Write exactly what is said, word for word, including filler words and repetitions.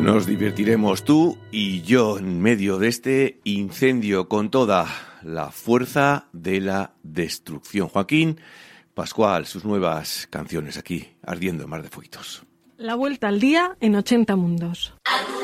Nos divertiremos tú y yo en medio de este incendio con toda la fuerza de la destrucción. Joaquín Pascual, sus nuevas canciones aquí, ardiendo en Mar de Fueguitos. La vuelta al día en ochenta mundos.